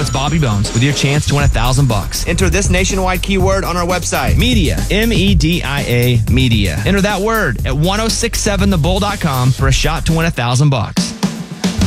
That's Bobby Bones with your chance to win $1,000. Enter this nationwide keyword on our website. Media. MEDIA. Media. Enter that word at 1067thebull.com for a shot to win $1,000.